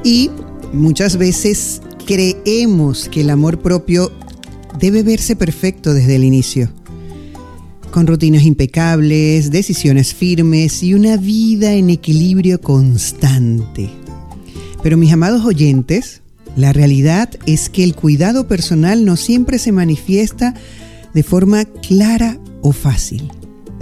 Y muchas veces creemos que el amor propio debe verse perfecto desde el inicio, con rutinas impecables, decisiones firmes y una vida en equilibrio constante. Pero mis amados oyentes, la realidad es que el cuidado personal no siempre se manifiesta de forma clara o fácil.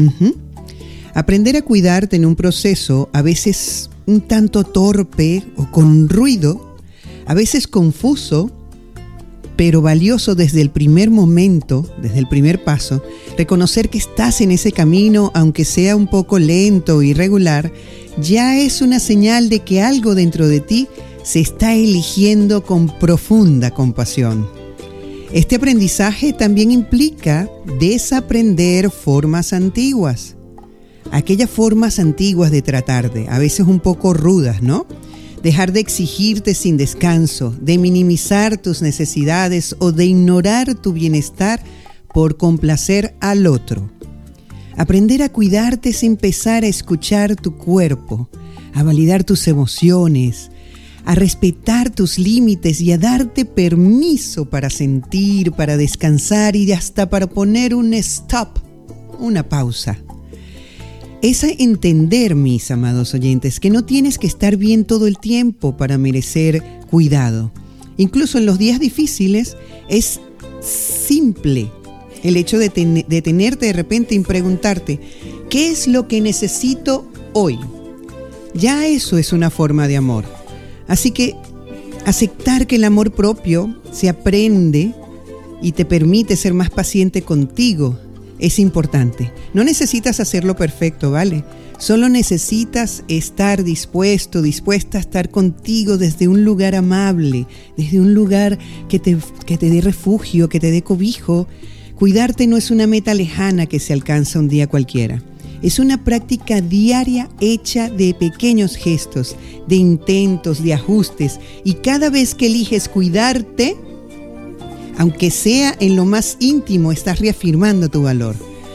Aprender a cuidarte en un proceso a veces un tanto torpe o con ruido, a veces confuso, pero valioso desde el primer momento, desde el primer paso. Reconocer que estás en ese camino, aunque sea un poco lento o irregular, ya es una señal de que algo dentro de ti se está eligiendo con profunda compasión. Este aprendizaje también implica desaprender formas antiguas. Aquellas formas antiguas de tratarte, a veces un poco rudas, ¿no? Dejar de exigirte sin descanso, de minimizar tus necesidades o de ignorar tu bienestar por complacer al otro. Aprender a cuidarte es empezar a escuchar tu cuerpo, a validar tus emociones, a respetar tus límites y a darte permiso para sentir, para descansar y hasta para poner un stop, una pausa. Es entender, mis amados oyentes, que no tienes que estar bien todo el tiempo para merecer cuidado. Incluso en los días difíciles es simple el hecho de detenerte de repente y preguntarte, ¿qué es lo que necesito hoy? Ya eso es una forma de amor. Así que aceptar que el amor propio se aprende y te permite ser más paciente contigo es importante. No necesitas hacerlo perfecto, ¿vale? Solo necesitas estar dispuesta a estar contigo desde un lugar amable, desde un lugar que te dé refugio, que te dé cobijo. Cuidarte no es una meta lejana que se alcanza un día cualquiera. Es una práctica diaria hecha de pequeños gestos, de intentos, de ajustes. Y cada vez que eliges cuidarte, aunque sea en lo más íntimo, estás reafirmando tu valor.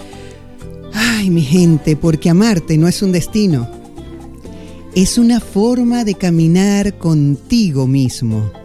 Ay, mi gente, porque amarte no es un destino. Es una forma de caminar contigo mismo.